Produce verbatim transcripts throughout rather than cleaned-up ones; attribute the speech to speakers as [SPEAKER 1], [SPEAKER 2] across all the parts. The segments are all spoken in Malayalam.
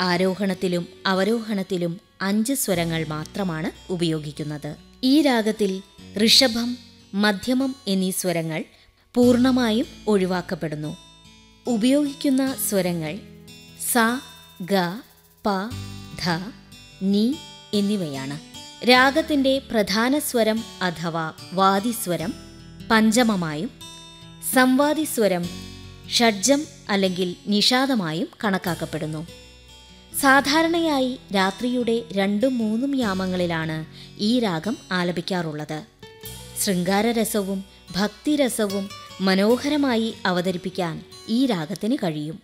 [SPEAKER 1] ആരോഹണത്തിലും അവരോഹണത്തിലും അഞ്ച് സ്വരങ്ങൾ മാത്രമാണ് ഉപയോഗിക്കുന്നത്. ഈ രാഗത്തിൽ ഋഷഭം, മധ്യമം എന്നീ സ്വരങ്ങൾ പൂർണ്ണമായും ഒഴിവാക്കപ്പെടുന്നു. ഉപയോഗിക്കുന്ന സ്വരങ്ങൾ സ, ഗ, പ, ധ, നി എന്നിവയാണ്. രാഗത്തിൻ്റെ പ്രധാന സ്വരം അഥവാ വാദിസ്വരം പഞ്ചമമായും സംവാദിസ്വരം ഷഡ്ജം അല്ലെങ്കിൽ നിഷാദമായും കണക്കാക്കപ്പെടുന്നു. സാധാരണയായി രാത്രിയുടെ രണ്ടും മൂന്നും യാമങ്ങളിലാണ് ഈ രാഗം ആലപിക്കാറുള്ളത്. ശൃംഗാരരസവും ഭക്തിരസവും മനോഹരമായി അവതരിപ്പിക്കാൻ ഈ രാഗത്തിന് കഴിയും.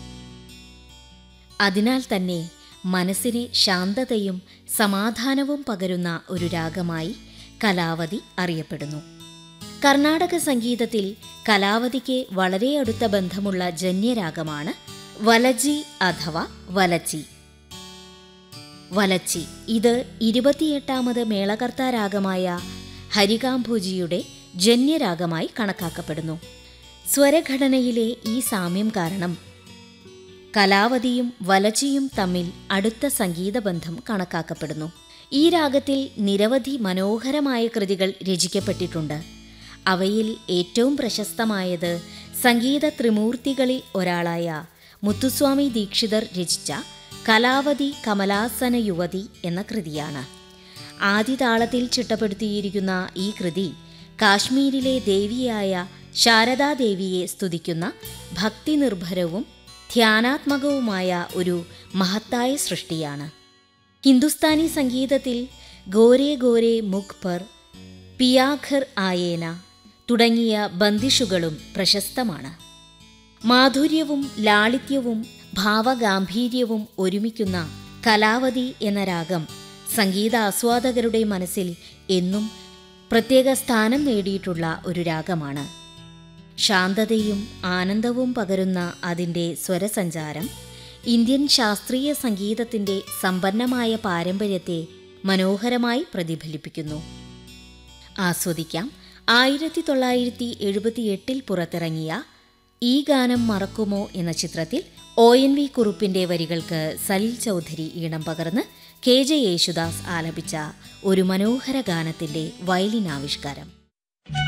[SPEAKER 1] അതിനാൽ തന്നെ മനസ്സിന് ശാന്തതയും സമാധാനവും പകരുന്ന ഒരു രാഗമായി കലാവതി അറിയപ്പെടുന്നു. കർണാടക സംഗീതത്തിൽ കലാവതിക്ക് വളരെ അടുത്ത ബന്ധമുള്ള ജന്യരാഗമാണ് വലജി അഥവാ വലച്ചി. വലച്ചി ഇത് ഇരുപത്തിയെട്ടാമത് മേളകർത്താ രാഗമായ ഹരികാംഭോജിയുടെ ജന്യരാഗമായി കണക്കാക്കപ്പെടുന്നു. സ്വരഘടനയിലെ ഈ സാമ്യം കാരണം കലാവതിയും വലച്ചിയും തമ്മിൽ അടുത്ത സംഗീതബന്ധം കണക്കാക്കപ്പെടുന്നു. ഈ രാഗത്തിൽ നിരവധി മനോഹരമായ കൃതികൾ രചിക്കപ്പെട്ടിട്ടുണ്ട്. അവയിൽ ഏറ്റവും പ്രശസ്തമായത് സംഗീത ത്രിമൂർത്തികളിൽ ഒരാളായ മുത്തുസ്വാമി ദീക്ഷിതർ രചിച്ച കലാവതി കമലാസന യുവതി എന്ന കൃതിയാണ്. ആദിതാളത്തിൽ ചിട്ടപ്പെടുത്തിയിരിക്കുന്ന ഈ കൃതി കാശ്മീരിലെ ദേവിയായ ശാരദാദേവിയെ സ്തുതിക്കുന്ന ഭക്തിനിർഭരവും ധ്യാനാത്മകവുമായ ഒരു മഹത്തായ സൃഷ്ടിയാണ്. ഹിന്ദുസ്ഥാനി സംഗീതത്തിൽ ഗോരേ ഗോരേ മുഖ് പർ, പിയാഘർ ആയേന തുടങ്ങിയ ബന്ദിഷുകളും പ്രശസ്തമാണ്. മാധുര്യവും ലാളിത്യവും ഭാവഗാംഭീര്യവും ഒരുമിക്കുന്ന കലാവതി എന്ന രാഗം സംഗീതാസ്വാദകരുടെ മനസ്സിൽ എന്നും പ്രത്യേക സ്ഥാനം നേടിയിട്ടുള്ള ഒരു രാഗമാണ്. ശാന്തതയും ആനന്ദവും പകരുന്ന അതിൻ്റെ സ്വരസഞ്ചാരം ഇന്ത്യൻ ശാസ്ത്രീയ സംഗീതത്തിൻ്റെ സമ്പന്നമായ പാരമ്പര്യത്തെ മനോഹരമായി പ്രതിഫലിപ്പിക്കുന്നു. ആസ്വദിക്കാം ആയിരത്തി തൊള്ളായിരത്തി എഴുപത്തിയെട്ടിൽ പുറത്തിറങ്ങിയ ഈ ഗാനം മറക്കുമോ എന്ന ചിത്രത്തിൽ ഒ എൻ വി കുറുപ്പിൻ്റെ വരികൾക്ക് സലിൽ ചൗധരി ഈണം പകർന്ന് കെ ജെ യേശുദാസ് ആലപിച്ച ഒരു മനോഹര ഗാനത്തിൻ്റെ വയലിൻ ആവിഷ്കാരം.